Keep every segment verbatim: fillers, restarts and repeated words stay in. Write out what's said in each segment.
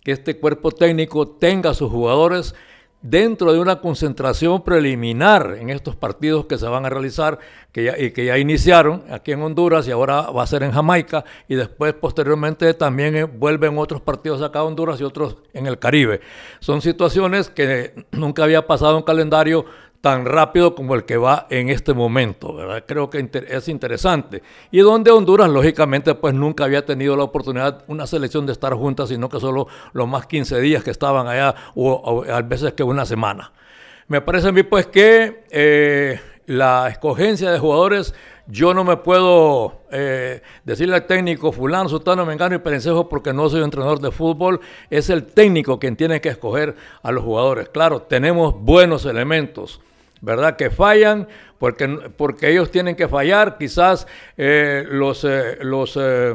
que este cuerpo técnico tenga a sus jugadores dentro de una concentración preliminar en estos partidos que se van a realizar que ya, y que ya iniciaron aquí en Honduras y ahora va a ser en Jamaica y después posteriormente también eh, vuelven otros partidos acá a Honduras y otros en el Caribe. Son situaciones que nunca había pasado en un calendario tan rápido como el que va en este momento, ¿verdad? Creo que inter- es interesante. Y donde Honduras, lógicamente, pues nunca había tenido la oportunidad, una selección de estar juntas, sino que solo los más quince días que estaban allá, o, o a veces que una semana. Me parece a mí, pues, que eh, la escogencia de jugadores, yo no me puedo eh, decirle al técnico fulano, sutano, mengano y perencejo porque no soy entrenador de fútbol. Es el técnico quien tiene que escoger a los jugadores. Claro, tenemos buenos elementos, ¿verdad? Que fallan porque, porque ellos tienen que fallar. Quizás eh, los, eh, los eh,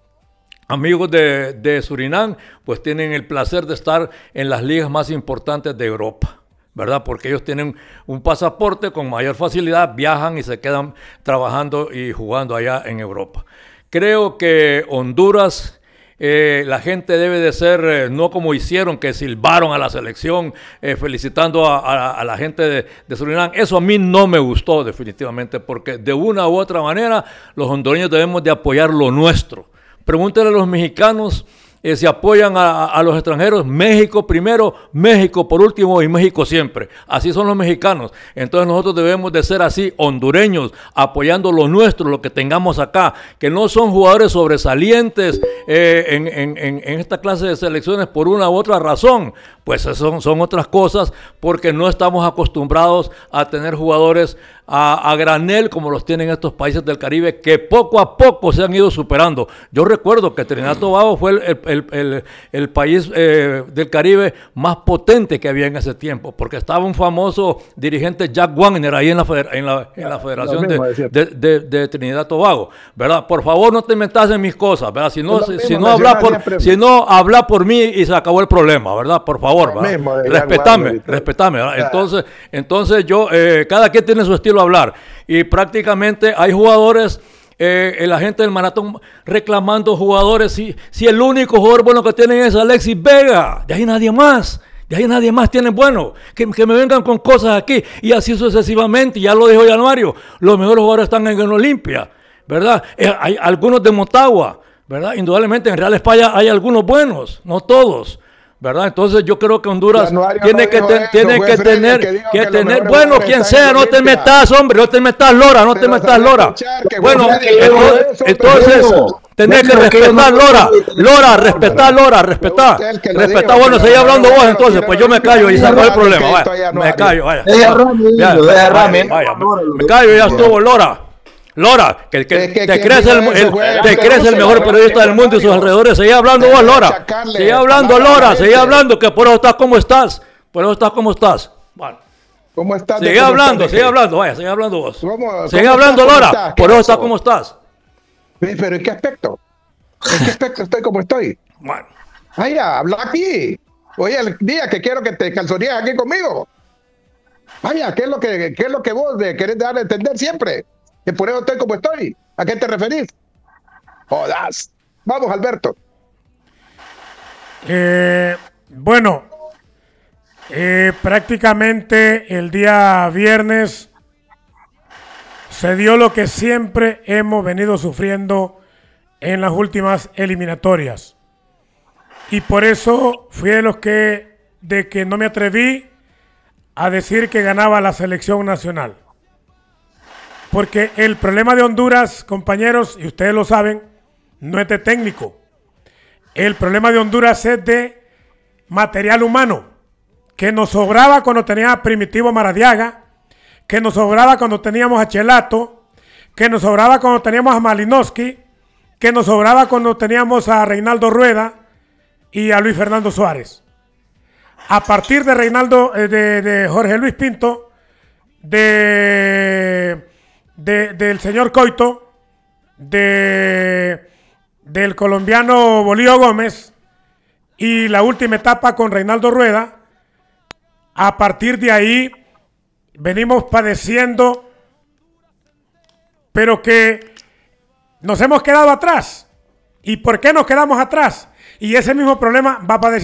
amigos de, de Surinam pues tienen el placer de estar en las ligas más importantes de Europa, ¿verdad? Porque ellos tienen un pasaporte con mayor facilidad, viajan y se quedan trabajando y jugando allá en Europa. Creo que Honduras, eh, la gente debe de ser, eh, no como hicieron, que silbaron a la selección eh, felicitando a, a, a la gente de, de Surinam. Eso a mí no me gustó definitivamente, porque de una u otra manera los hondureños debemos de apoyar lo nuestro. Pregúntenle a los mexicanos Eh, si apoyan a, a los extranjeros. México primero, México por último y México siempre. Así son los mexicanos. Entonces nosotros debemos de ser así, hondureños, apoyando lo nuestro, lo que tengamos acá, que no son jugadores sobresalientes eh, en, en, en, en esta clase de selecciones por una u otra razón. Pues son, son otras cosas, porque no estamos acostumbrados a tener jugadores a, a granel como los tienen estos países del Caribe, que poco a poco se han ido superando. Yo recuerdo que Trinidad y Tobago fue el, el, el, el, el país eh, del Caribe más potente que había en ese tiempo, porque estaba un famoso dirigente, Jack Wagner, ahí en la, en la, en la Federación de, de, de, de Trinidad y Tobago, ¿verdad? Por favor, no te metas en mis cosas, ¿verdad? Si no, si, si no habla por, si no habla por mí y se acabó el problema, ¿verdad? Por favor. Mismo, respetame, respetame. Entonces, entonces yo, eh, cada quien tiene su estilo de hablar y prácticamente hay jugadores, eh, la gente del maratón reclamando jugadores, si, si el único jugador bueno que tienen es Alexis Vega, de ahí nadie más. De ahí nadie más tiene bueno, que, que me vengan con cosas aquí y así sucesivamente. Ya lo dijo Januario, los mejores jugadores están en el Olimpia, ¿verdad? Eh, hay algunos de Motagua, ¿verdad? Indudablemente en Real España hay algunos buenos, no todos, ¿verdad? Entonces yo creo que Honduras Januario tiene no que, te, eso, tiene que tener, que, que, que tener, bueno, quien sea, no te metas, hombre, no te metas, Lora, no te metas, Lora. Bueno, entonces, entonces tenés que respetar, Lora, Lora, respetar, Lora, respetar, respetar. Bueno, seguí hablando vos, entonces, pues yo me callo y se acabó el problema, vaya, me callo, vaya. Me callo y ya estuvo, Lora. Lora, que, que, que te crees el, el, te crees el mejor periodista del mundo y sus alrededores. Seguí hablando vos, Lora. Seguí hablando, Lora. Seguí hablando, que por eso estás como estás. Por eso estás como estás. Bueno. ¿Cómo estás? Sigue hablando, sigue hablando. Vaya, sigue hablando vos. Sigue hablando, Lora. Por eso estás como estás. Pero ¿en qué aspecto? ¿En qué aspecto estoy como estoy? Bueno. Vaya, habla aquí. Oye, el día que quiero que te calzonees aquí conmigo. Vaya, ¿qué es lo que, qué es lo que vos de querés dar a entender siempre? Que por eso estoy como estoy. ¿A qué te referís? Jodas. Vamos, Alberto. Eh, bueno, eh, prácticamente el día viernes se dio lo que siempre hemos venido sufriendo en las últimas eliminatorias. Y por eso fui de los que, de que no me atreví a decir que ganaba la selección nacional. Porque el problema de Honduras, compañeros, y ustedes lo saben, no es de técnico. El problema de Honduras es de material humano, que nos sobraba cuando tenía a Primitivo Maradiaga, que nos sobraba cuando teníamos a Chelato, que nos sobraba cuando teníamos a Malinowski, que nos sobraba cuando teníamos a Reinaldo Rueda y a Luis Fernando Suárez. A partir de Reinaldo, de, de Jorge Luis Pinto, de... De, del señor Coito, de, del colombiano Bolívar Gómez y la última etapa con Reinaldo Rueda, a partir de ahí venimos padeciendo, pero que nos hemos quedado atrás. ¿Y por qué nos quedamos atrás? Y ese mismo problema va a padecer